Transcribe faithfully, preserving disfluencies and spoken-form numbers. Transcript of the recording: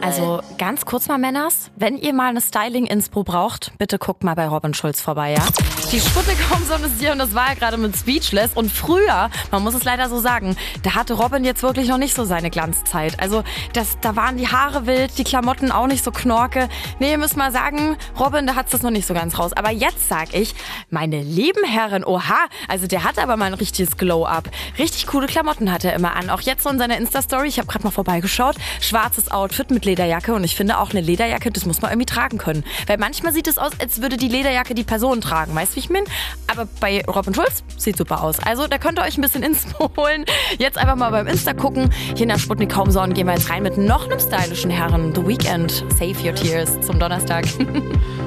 Also ganz kurz mal, Männers, wenn ihr mal eine Styling-Inspo braucht, bitte guckt mal bei Robin Schulz vorbei, ja? Die Sputnik-Homezone ist hier und das war ja gerade mit Speechless. Und früher, man muss es leider so sagen, da hatte Robin jetzt wirklich noch nicht so seine Glanzzeit. Also das, da waren die Haare wild, die Klamotten auch nicht so knorke. Nee, ihr müsst mal sagen, Robin, da hat's das noch nicht so ganz raus. Aber jetzt sag ich, meine lieben Herren, oha, also der hat aber mal ein richtiges Glow-Up. Richtig coole Klamotten hat er immer an. Auch jetzt so in seiner Insta-Story, ich habe gerade mal vorbeigeschaut, schwarzes Outfit mit Lederjacke und ich finde auch eine Lederjacke, das muss man irgendwie tragen können. Weil manchmal sieht es aus, als würde die Lederjacke die Person tragen, weißt du, wie ich meine? Aber bei Robin Schulz sieht super aus. Also da könnt ihr euch ein bisschen Inspo holen. Jetzt einfach mal beim Insta gucken. Hier in der Sputnik Homezone gehen wir jetzt rein mit noch einem stylischen Herren. The Weeknd, Save Your Tears zum Donnerstag.